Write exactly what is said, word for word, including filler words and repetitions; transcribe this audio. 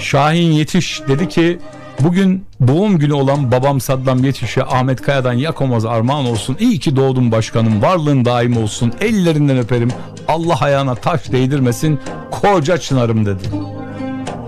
Şahin Yetiş dedi ki bugün doğum günü olan babam Saddam Yetiş'e Ahmet Kaya'dan yakomaz armağan olsun. İyi ki doğdun başkanım, varlığın daim olsun, ellerinden öperim, Allah ayağına taş değdirmesin koca çınarım dedi.